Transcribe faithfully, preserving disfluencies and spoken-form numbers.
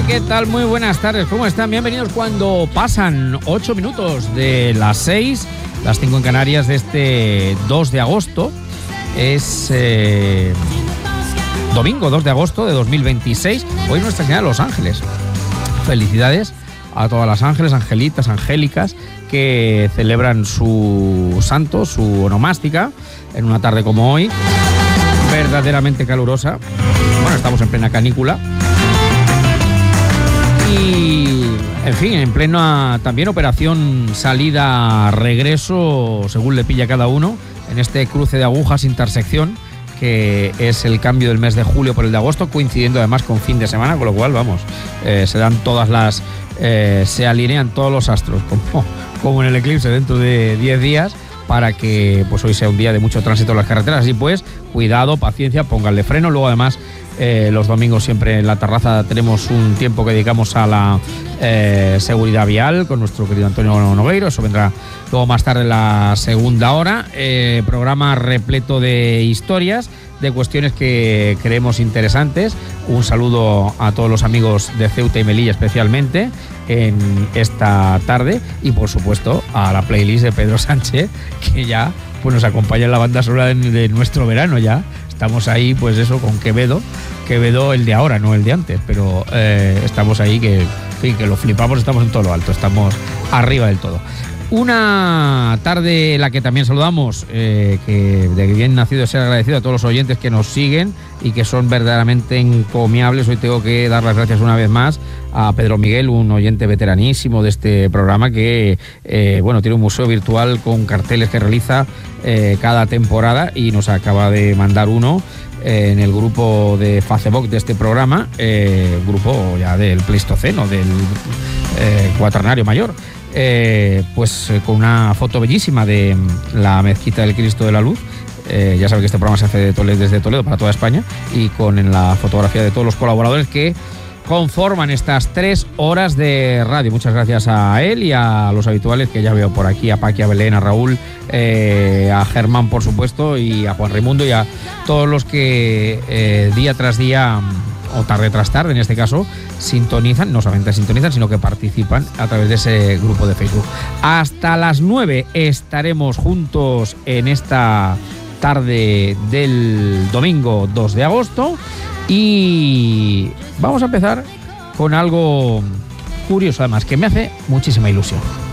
¿qué tal? Muy buenas tardes, ¿cómo están? Bienvenidos cuando pasan ocho minutos de las seis, las cinco en Canarias de este dos de agosto. Es eh, domingo dos de agosto de dos mil veintiséis. Hoy Nuestra Señora de los Ángeles. Felicidades a todas las ángeles, angelitas, angélicas que celebran su santo, su onomástica, en una tarde como hoy, verdaderamente calurosa. Bueno, estamos en plena canícula. Y, en fin, en plena también operación salida-regreso, según le pilla a cada uno, en este cruce de agujas, intersección, que es el cambio del mes de julio por el de agosto, coincidiendo además con fin de semana, con lo cual, vamos, eh, se dan todas las... Eh, se alinean todos los astros, como, como en el eclipse dentro de diez días, para que pues hoy sea un día de mucho tránsito en las carreteras. Así pues, cuidado, paciencia, pónganle freno. Luego además eh, los domingos siempre en la terraza tenemos un tiempo que dedicamos a la eh, seguridad vial con nuestro querido Antonio Nogueiro. Eso vendrá luego más tarde en la segunda hora. Eh, programa repleto de historias, de cuestiones que creemos interesantes. Un saludo a todos los amigos de Ceuta y Melilla especialmente en esta tarde, y por supuesto a la playlist de Pedro Sánchez, que ya pues nos acompaña en la banda sonora de, de nuestro verano. Ya estamos ahí, pues eso, con Quevedo Quevedo el de ahora, no el de antes, pero eh, estamos ahí que, en fin, que lo flipamos, estamos en todo lo alto, estamos arriba del todo. Una tarde en la que también saludamos, eh, que de bien nacido ser agradecido a todos los oyentes que nos siguen y que son verdaderamente encomiables. Hoy tengo que dar las gracias una vez más a Pedro Miguel, un oyente veteranísimo de este programa que eh, bueno, tiene un museo virtual con carteles que realiza eh, cada temporada, y nos acaba de mandar uno eh, en el grupo de Facebook de este programa, eh, grupo ya del Pleistoceno, del eh, Cuaternario Mayor. Eh, pues eh, con una foto bellísima de la Mezquita del Cristo de la Luz. Eh, ya saben que este programa se hace de Toledo, desde Toledo para toda España, y con en la fotografía de todos los colaboradores que conforman estas tres horas de radio. Muchas gracias a él y a los habituales que ya veo por aquí, a Paqui, a Belén, a Raúl, eh, a Germán, por supuesto, y a Juan Raimundo, y a todos los que eh, día tras día, o tarde tras tarde en este caso, sintonizan, no solamente sintonizan, sino que participan a través de ese grupo de Facebook. Hasta las nueve estaremos juntos en esta tarde del domingo dos de agosto, y vamos a empezar con algo curioso además, que me hace muchísima ilusión.